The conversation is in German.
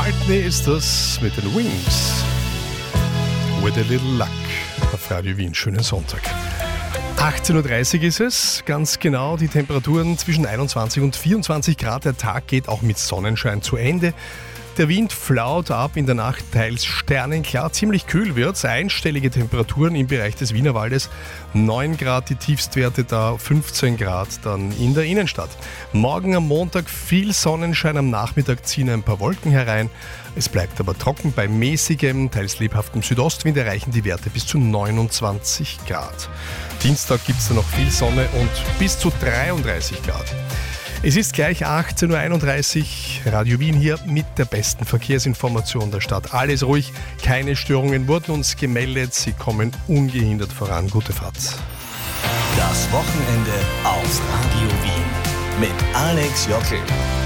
McCartney ist das mit den Wings. With a little luck auf Radio Wien. Schönen Sonntag. 18.30 Uhr ist es, ganz genau. Die Temperaturen zwischen 21 und 24 Grad. Der Tag geht auch mit Sonnenschein zu Ende. Der Wind flaut ab, in der Nacht teils sternenklar, ziemlich kühl wird's. Einstellige Temperaturen im Bereich des Wienerwaldes, 9 Grad die Tiefstwerte da, 15 Grad dann in der Innenstadt. Morgen am Montag viel Sonnenschein, am Nachmittag ziehen ein paar Wolken herein. Es bleibt aber trocken, bei mäßigem, teils lebhaftem Südostwind erreichen die Werte bis zu 29 Grad. Dienstag gibt's dann noch viel Sonne und bis zu 33 Grad. Es ist gleich 18.31 Uhr, Radio Wien hier mit der besten Verkehrsinformation der Stadt. Alles ruhig, keine Störungen wurden uns gemeldet, sie kommen ungehindert voran. Gute Fahrt. Das Wochenende auf Radio Wien mit Alex Jockel.